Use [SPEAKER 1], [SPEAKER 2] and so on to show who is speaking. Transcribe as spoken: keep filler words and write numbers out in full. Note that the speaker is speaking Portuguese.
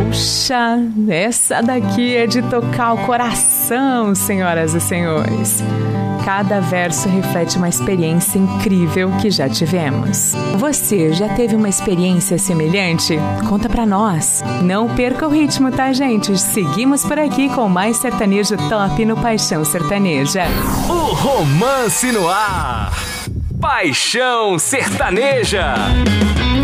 [SPEAKER 1] Puxa, essa daqui é de tocar o coração, senhoras e senhores. Cada verso reflete uma experiência incrível que já tivemos. Você já teve uma experiência semelhante? Conta pra nós. Não perca o ritmo, tá, gente? Seguimos por aqui com mais sertanejo top no Paixão Sertaneja.
[SPEAKER 2] O romance no ar. Paixão Sertaneja.